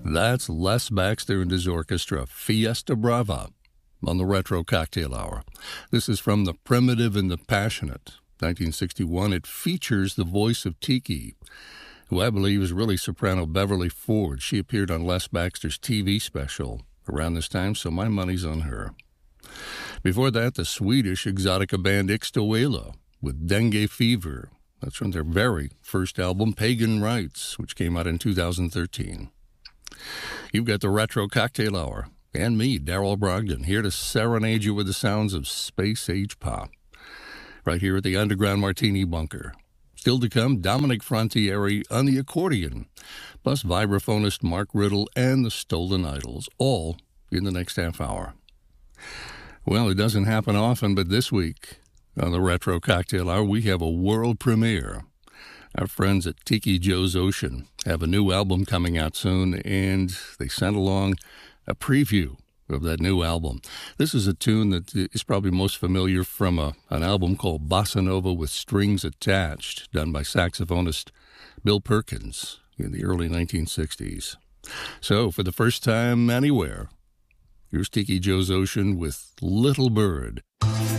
That's Les Baxter and his orchestra, Fiesta Brava, on the Retro Cocktail Hour. This is from The Primitive and the Passionate, 1961. It features the voice of Tiki, who I believe is really soprano Beverly Ford. She appeared on Les Baxter's TV special around this time, so my money's on her. Before that, the Swedish exotica band Ixtoela with Dengue Fever. That's from their very first album, Pagan Rites, which came out in 2013. You've got the Retro Cocktail Hour, and me, Darrell Brogdon, here to serenade you with the sounds of space-age pop, right here at the Underground Martini Bunker. Still to come, Dominic Frontieri on the accordion, plus vibraphonist Mark Riddle and the Stolen Idols, all in the next half hour. Well, it doesn't happen often, but this week on the Retro Cocktail Hour, we have a world premiere. Our friends at Tiki Joe's Ocean have a new album coming out soon, and they sent along a preview of that new album. This is a tune that is probably most familiar from an album called Bossa Nova with Strings Attached, done by saxophonist Bill Perkins in the early 1960s. So, for the first time anywhere, here's Tiki Joe's Ocean with Little Bird.